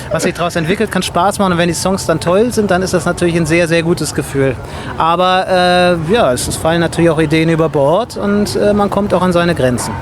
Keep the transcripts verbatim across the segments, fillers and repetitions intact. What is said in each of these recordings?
was sich daraus entwickelt, kann Spaß machen. Und wenn die Songs dann toll sind, dann ist das natürlich ein sehr, sehr gutes Gefühl. Aber äh, ja, es fallen natürlich auch Ideen über Bord und äh, man kommt auch an seine Grenzen.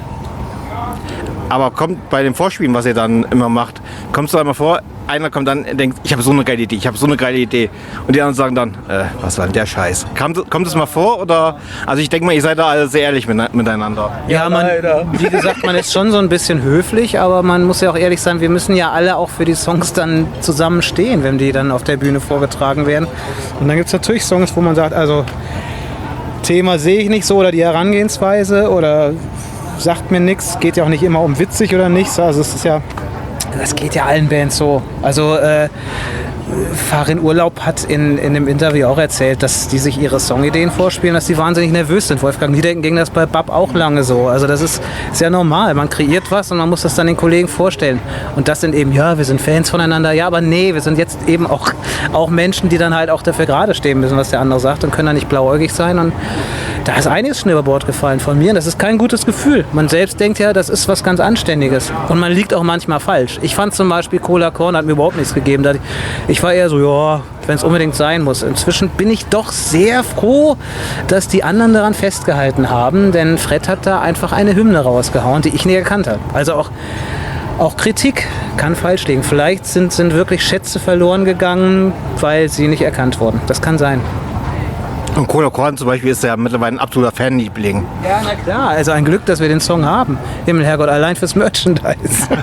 Aber kommt bei den Vorspielen, was ihr dann immer macht, kommst du einmal vor, einer kommt dann und denkt, ich habe so eine geile Idee, ich habe so eine geile Idee. Und die anderen sagen dann, äh, was war denn der Scheiß? Kommt, kommt das mal vor? Oder? Also ich denke mal, ihr seid da alle sehr ehrlich miteinander. Ja, man, wie gesagt, man ist schon so ein bisschen höflich, aber man muss ja auch ehrlich sein, wir müssen ja alle auch für die Songs dann zusammen stehen, wenn die dann auf der Bühne vorgetragen werden. Und dann gibt es natürlich Songs, wo man sagt, also Thema sehe ich nicht so oder die Herangehensweise oder sagt mir nichts, geht ja auch nicht immer um witzig oder nichts, also es ist ja, das geht ja allen Bands so. Also äh, Farin Urlaub hat in, in dem Interview auch erzählt, dass die sich ihre Songideen vorspielen, dass die wahnsinnig nervös sind. Wolfgang Niedecken ging das bei Bab auch lange so. Also das ist sehr normal. Man kreiert was und man muss das dann den Kollegen vorstellen. Und das sind eben, ja, wir sind Fans voneinander. Ja, aber nee, wir sind jetzt eben auch, auch Menschen, die dann halt auch dafür gerade stehen müssen, was der andere sagt und können dann nicht blauäugig sein. Und da ist einiges schon über Bord gefallen von mir. Und das ist kein gutes Gefühl. Man selbst denkt ja, das ist was ganz Anständiges. Und man liegt auch manchmal falsch. Ich fand zum Beispiel Cola Korn hat mir überhaupt nichts gegeben. Ich war eher so, ja, wenn es unbedingt sein muss. Inzwischen bin ich doch sehr froh, dass die anderen daran festgehalten haben, denn Fred hat da einfach eine Hymne rausgehauen, die ich nie gekannt habe. Also auch, auch Kritik kann falsch liegen. Vielleicht sind, sind wirklich Schätze verloren gegangen, weil sie nicht erkannt wurden. Das kann sein. Und Cola Korn zum Beispiel ist ja mittlerweile ein absoluter Fanliebling. Ja, na klar. Also ein Glück, dass wir den Song haben. Himmel, Herrgott, allein fürs Merchandise.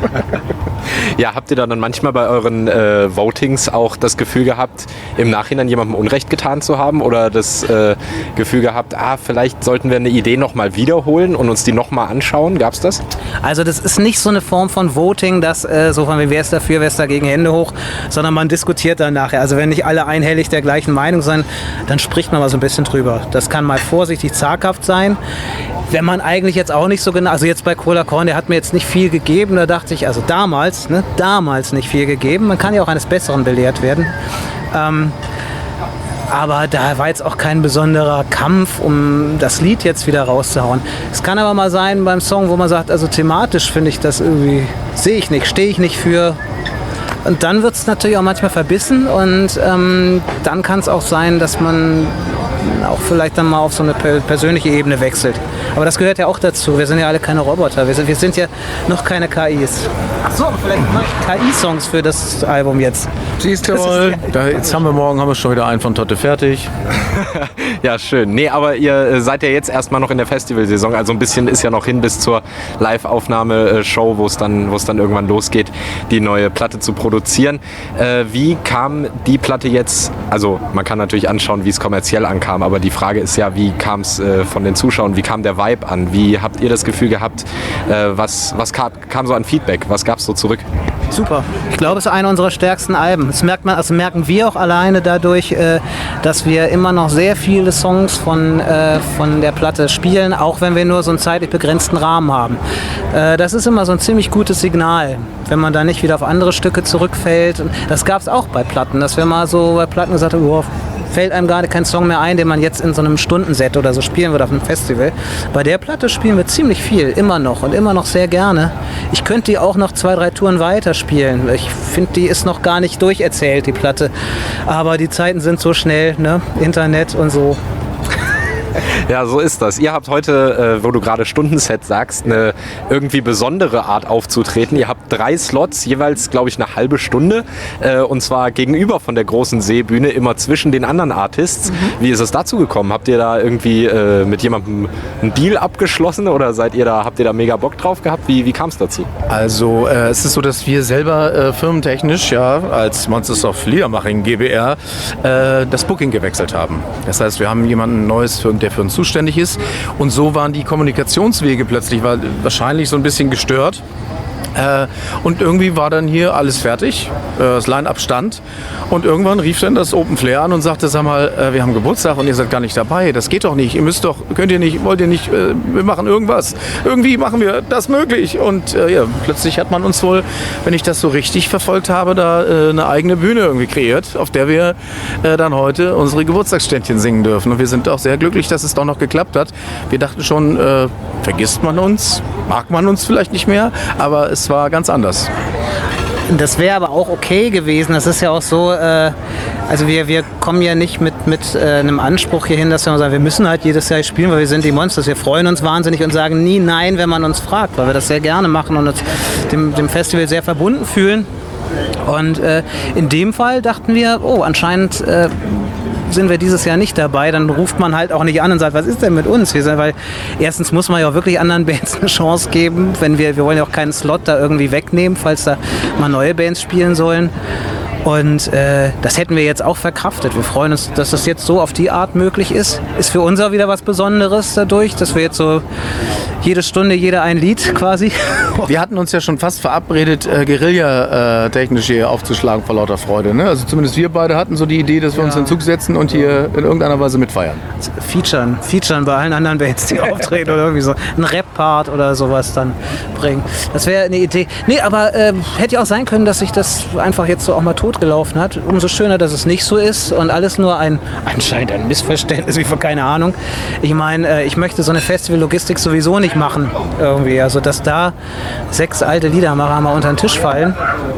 Ja, habt ihr dann manchmal bei euren äh, Votings auch das Gefühl gehabt, im Nachhinein jemandem Unrecht getan zu haben oder das äh, Gefühl gehabt, ah, vielleicht sollten wir eine Idee nochmal wiederholen und uns die nochmal anschauen? Gab's das? Also das ist nicht so eine Form von Voting, dass äh, so von wer ist dafür, wer ist dagegen, Hände hoch, sondern man diskutiert dann nachher. Also wenn nicht alle einhellig der gleichen Meinung sind, dann spricht man mal so ein bisschen drüber. Das kann mal vorsichtig zaghaft sein. Wenn man eigentlich jetzt auch nicht so genau, also jetzt bei Cola Korn, der hat mir jetzt nicht viel gegeben, da dachte ich, also damals, ne, damals nicht viel gegeben, man kann ja auch eines Besseren belehrt werden. Ähm, aber da war jetzt auch kein besonderer Kampf, um das Lied jetzt wieder rauszuhauen. Es kann aber mal sein beim Song, wo man sagt, also thematisch finde ich das irgendwie, sehe ich nicht, stehe ich nicht für. Und dann wird es natürlich auch manchmal verbissen und ähm, dann kann es auch sein, dass man auch vielleicht dann mal auf so eine persönliche Ebene wechselt. Aber das gehört ja auch dazu. Wir sind ja alle keine Roboter. Wir sind, wir sind ja noch keine K Is. Ach so, vielleicht mache ich K I-Songs für das Album jetzt. Siehst du mal, da, jetzt haben wir morgen haben wir schon wieder einen von Totte fertig. Ja, schön. Nee, aber ihr seid ja jetzt erstmal noch in der Festivalsaison. Also ein bisschen ist ja noch hin bis zur Live-Aufnahme-Show, wo es dann, wo es dann irgendwann losgeht, die neue Platte zu produzieren. Äh, wie kam die Platte jetzt, also man kann natürlich anschauen, wie es kommerziell ankam, aber die Frage ist ja, wie kam es äh, von den Zuschauern, wie kam der Vibe an? Wie habt ihr das Gefühl gehabt, äh, was, was kam, kam so an Feedback? Was gab es so zurück? Super. Ich glaube, es ist eine unserer stärksten Alben. Das merkt man, also merken wir auch alleine dadurch, äh, dass wir immer noch sehr viele Songs von, äh, von der Platte spielen, auch wenn wir nur so einen zeitlich begrenzten Rahmen haben. Äh, das ist immer so ein ziemlich gutes Signal, wenn man da nicht wieder auf andere Stücke zurückfällt. Das gab es auch bei Platten, dass wir mal so bei Platten gesagt haben, wow, fällt einem gerade kein Song mehr ein, den man jetzt in so einem Stundenset oder so spielen würde auf einem Festival. Bei der Platte spielen wir ziemlich viel, immer noch und immer noch sehr gerne. Ich könnte die auch noch zwei, drei Touren weiterspielen. Ich finde, die ist noch gar nicht durcherzählt, die Platte. Aber die Zeiten sind so schnell, ne? Internet und so. Ja, so ist das. Ihr habt heute, äh, wo du gerade Stundenset sagst, eine irgendwie besondere Art aufzutreten. Ihr habt drei Slots, jeweils, glaube ich, eine halbe Stunde. Äh, und zwar gegenüber von der großen Seebühne, immer zwischen den anderen Artists. Mhm. Wie ist es dazu gekommen? Habt ihr da irgendwie äh, mit jemandem einen Deal abgeschlossen oder seid ihr da, habt ihr da mega Bock drauf gehabt? Wie, wie kam es dazu? Also äh, es ist so, dass wir selber äh, firmentechnisch, ja, als Monsters of Liedermaching GbR, äh, das Booking gewechselt haben. Das heißt, wir haben jemanden Neues, für, der für uns zuständig ist. Und so waren die Kommunikationswege plötzlich war wahrscheinlich so ein bisschen gestört. Äh, und irgendwie war dann hier alles fertig, äh, das Line-Up stand und irgendwann rief dann das Open Flair an und sagte, sag mal, äh, wir haben Geburtstag und ihr seid gar nicht dabei, das geht doch nicht, ihr müsst doch, könnt ihr nicht, wollt ihr nicht, äh, wir machen irgendwas, irgendwie machen wir das möglich und äh, ja, plötzlich hat man uns wohl, wenn ich das so richtig verfolgt habe, da äh, eine eigene Bühne irgendwie kreiert, auf der wir äh, dann heute unsere Geburtstagsständchen singen dürfen und wir sind auch sehr glücklich, dass es doch noch geklappt hat. Wir dachten schon, äh, vergisst man uns, mag man uns vielleicht nicht mehr, aber es war ganz anders. Das wäre aber auch okay gewesen. Das ist ja auch so, äh, also wir, wir kommen ja nicht mit, mit äh, einem Anspruch hierhin, dass wir sagen, wir müssen halt jedes Jahr spielen, weil wir sind die Monsters. Wir freuen uns wahnsinnig und sagen nie nein, wenn man uns fragt, weil wir das sehr gerne machen und uns dem, dem Festival sehr verbunden fühlen. Und äh, in dem Fall dachten wir, oh, anscheinend äh, sind wir dieses Jahr nicht dabei, dann ruft man halt auch nicht an und sagt, was ist denn mit uns? Wir sind, weil erstens muss man ja auch wirklich anderen Bands eine Chance geben, wenn wir, wir wollen ja auch keinen Slot da irgendwie wegnehmen, falls da mal neue Bands spielen sollen. Und äh, das hätten wir jetzt auch verkraftet. Wir freuen uns, dass das jetzt so auf die Art möglich ist. Ist für uns auch wieder was Besonderes dadurch, dass wir jetzt so jede Stunde, jeder ein Lied quasi. Wir hatten uns ja schon fast verabredet, äh, Guerilla-technisch hier aufzuschlagen vor lauter Freude. Ne? Also zumindest wir beide hatten so die Idee, dass wir Ja. uns in den Zug setzen und hier in irgendeiner Weise mitfeiern. Featuren, Featuren bei allen anderen Bands, die auftreten oder irgendwie so einen Rap-Part oder sowas dann bringen. Das wäre eine Idee. Nee, aber äh, hätte ja auch sein können, dass sich das einfach jetzt so auch mal totgelaufen hat. Umso schöner, dass es nicht so ist und alles nur ein, anscheinend ein Missverständnis, wie von keine Ahnung. Ich meine, äh, ich möchte so eine Festival-Logistik sowieso nicht machen irgendwie. Also, dass da sechs alte Liedermacher mal unter den Tisch fallen,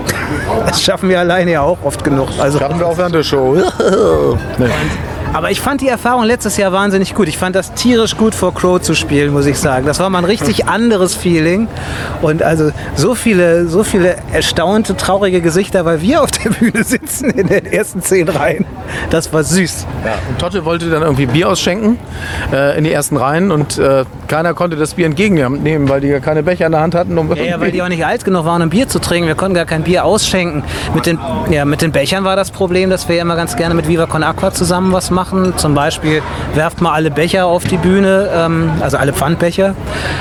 das schaffen wir alleine ja auch oft genug. Also, Schaffen wir auch während der Show. Nee. aber ich fand die Erfahrung letztes Jahr wahnsinnig gut. Ich fand das tierisch gut, vor Crow zu spielen, muss ich sagen. Das war mal ein richtig anderes Feeling. Und also so viele, so viele erstaunte, traurige Gesichter, weil wir auf der Bühne sitzen in den ersten zehn Reihen. Das war süß. Ja. Und Totte wollte dann irgendwie Bier ausschenken äh, in die ersten Reihen und äh, keiner konnte das Bier entgegennehmen, weil die ja keine Becher in der Hand hatten. Um Ja, ja, weil die auch nicht alt genug waren, um Bier zu trinken. Wir konnten gar kein Bier ausschenken. Mit den, ja, mit den Bechern war das Problem, dass wir ja immer ganz gerne mit Viva Con Aqua zusammen was machen. Zum Beispiel werft mal alle Becher auf die Bühne, ähm, also alle Pfandbecher.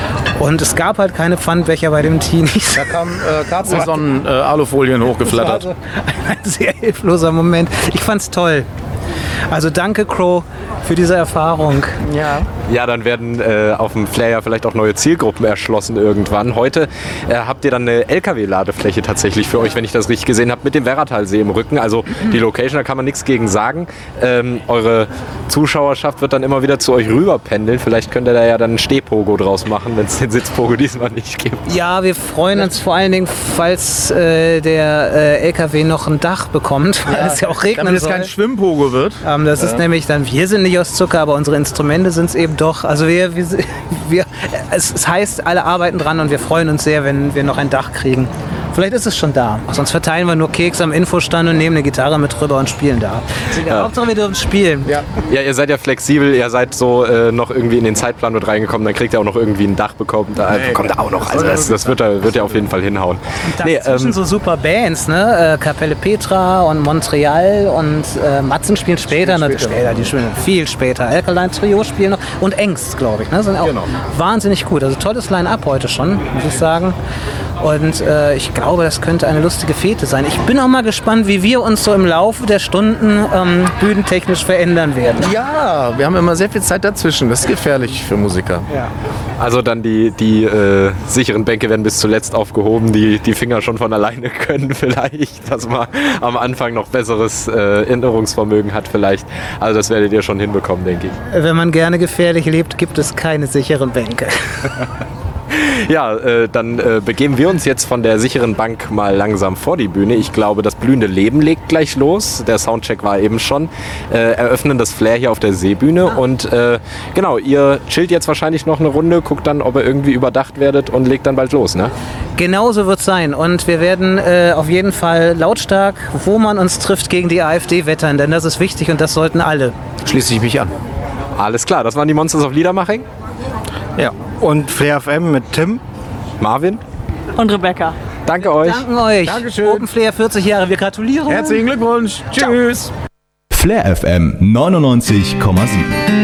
Und es gab halt keine Pfandbecher bei den Teenies. Da kamen äh, Capri-Sonnen, äh, Alufolien Das war hochgeflattert. also ein sehr hilfloser Moment. Ich fand's toll. Also danke, Crow, für diese Erfahrung. Ja. Ja, dann werden äh, auf dem Flair ja vielleicht auch neue Zielgruppen erschlossen irgendwann. Heute äh, habt ihr dann eine L K W-Ladefläche tatsächlich für euch, wenn ich das richtig gesehen habe, mit dem Werratalsee im Rücken. Also die Location, da kann man nichts gegen sagen. Ähm, eure Zuschauerschaft wird dann immer wieder zu euch rüber pendeln. Vielleicht könnt ihr da ja dann ein Stehpogo draus machen, wenn es den Sitzpogo diesmal nicht gibt. Ja, wir freuen uns vor allen Dingen, falls äh, der äh, L K W noch ein Dach bekommt, weil es ja auch regnen Damit es soll. kein Schwimmpogo wird. Ähm, das ist nämlich dann, wir sind nicht aus Zucker, aber unsere Instrumente sind es eben doch. Also wir, wir, wir es, es heißt, alle arbeiten dran und wir freuen uns sehr, wenn wir noch ein Dach kriegen. Vielleicht ist es schon da. Sonst verteilen wir nur Keks am Infostand und nehmen eine Gitarre mit rüber und spielen da. Ja. Hauptsache wir dürfen spielen. Ja. Ja, ihr seid ja flexibel, ihr seid so äh, noch irgendwie in den Zeitplan mit reingekommen, dann kriegt ihr auch noch irgendwie ein Dach bekommen. Da Nee, kommt er auch noch. Also das, das wird, er, wird ja auf jeden Fall hinhauen. Nee, Dazwischen ähm, so super Bands, ne? Äh, Kapelle Petra und Montreal und äh, Matzen spielen später, Spielen natürlich später. später, die spielen viel später. Alkaline Trio spielen noch und Engst, glaube ich, ne? Sind auch Genau. wahnsinnig gut. Also tolles Line-Up heute schon, muss ich sagen. Und äh, ich glaube, das könnte eine lustige Fete sein. Ich bin auch mal gespannt, wie wir uns so im Laufe der Stunden ähm, bühnentechnisch verändern werden. Ja, wir haben immer sehr viel Zeit dazwischen. Das ist gefährlich für Musiker. Ja. also dann die, die äh, sicheren Bänke werden bis zuletzt aufgehoben, die die Finger schon von alleine können vielleicht, dass man am Anfang noch besseres äh, Erinnerungsvermögen hat vielleicht. Also das werdet ihr schon hinbekommen, denke ich. Wenn man gerne gefährlich lebt, gibt es keine sicheren Bänke. Ja, äh, dann äh, begeben wir uns jetzt von der sicheren Bank mal langsam vor die Bühne. Ich glaube, das blühende Leben legt gleich los. Der Soundcheck war eben schon. Äh, eröffnen das Flair hier auf der Seebühne. Und äh, genau, ihr chillt jetzt wahrscheinlich noch eine Runde, guckt dann, ob ihr irgendwie überdacht werdet und legt dann bald los, ne? Genauso wird es sein. Und wir werden äh, auf jeden Fall lautstark, wo man uns trifft, gegen die AfD wettern. Denn das ist wichtig und das sollten alle. Schließe ich mich an. Alles klar, das waren die Monsters of Liedermaching. Ja. Und Flair F M mit Tim. Marvin, Und Rebecca. danke euch. Danken euch. Dankeschön. Open Flair vierzig Jahre. Wir gratulieren. Herzlichen Glückwunsch. Tschüss. Flair F M neunundneunzig Komma sieben.